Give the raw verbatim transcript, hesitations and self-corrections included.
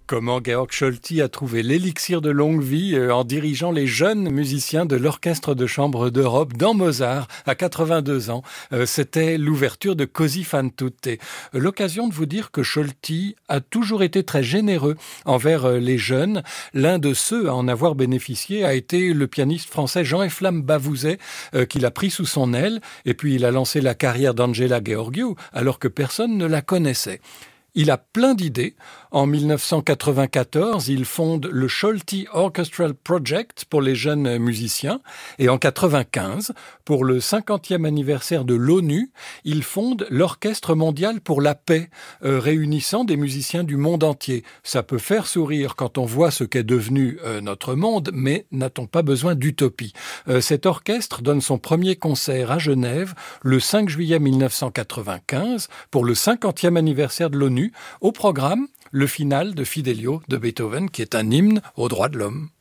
Comment Georg Scholti a trouvé l'élixir de longue vie en dirigeant les jeunes musiciens de l'Orchestre de chambre d'Europe dans Mozart à quatre-vingt-deux ans. C'était l'ouverture de Così fan tutte. L'occasion de vous dire que Scholti a toujours été très généreux envers les jeunes. L'un de ceux à en avoir bénéficié a été le pianiste français Jean-Eflamme Bavouzet, qu'il a pris sous son aile, et puis il a lancé la carrière d'Angela Gheorghiu alors que personne ne la connaissait. Il a plein d'idées. En dix-neuf cent quatre-vingt-quatorze, il fonde le Scholti Orchestral Project pour les jeunes musiciens. Et en quatre-vingt-quinze, pour le cinquantième anniversaire de l'ONU, il fonde l'Orchestre mondial pour la paix, euh, réunissant des musiciens du monde entier. Ça peut faire sourire quand on voit ce qu'est devenu euh, notre monde, mais n'a-t-on pas besoin d'utopie ? euh, Cet orchestre donne son premier concert à Genève le cinq juillet mille neuf cent quatre-vingt-quinze pour le cinquantième anniversaire de l'ONU. Au programme, le final de Fidelio de Beethoven, qui est un hymne aux droits de l'homme.